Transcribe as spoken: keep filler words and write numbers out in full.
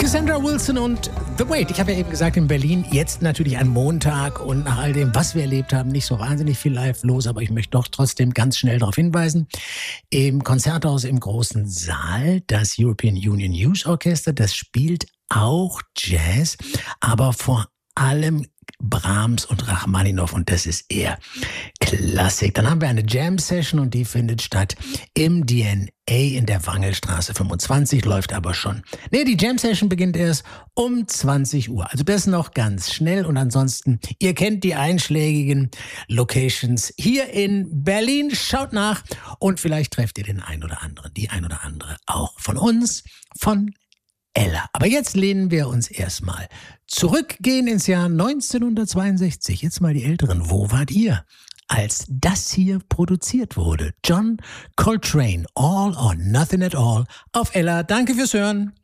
Cassandra Wilson und The Wait. Ich habe ja eben gesagt, in Berlin jetzt natürlich ein Montag und nach all dem, was wir erlebt haben, nicht so wahnsinnig viel live los, aber ich möchte doch trotzdem ganz schnell darauf hinweisen. Im Konzerthaus im großen Saal, das European Union Youth Orchestra, das spielt auch Jazz, aber vor allem Brahms und Rachmaninow, und das ist eher Klassik. Dann haben wir eine Jam-Session und die findet statt im D N A in der Wangelstraße fünfundzwanzig, läuft aber schon. Nee, die Jam-Session beginnt erst um zwanzig Uhr. Also das noch ganz schnell und ansonsten, ihr kennt die einschlägigen Locations hier in Berlin. Schaut nach und vielleicht trefft ihr den ein oder anderen, die ein oder andere auch von uns, von Ella. Aber jetzt lehnen wir uns erstmal zurück, gehen ins Jahr neunzehnhundertzweiundsechzig. Jetzt mal die Älteren. Wo wart ihr, als das hier produziert wurde? John Coltrane, All or Nothing at All auf Ella. Danke fürs Hören.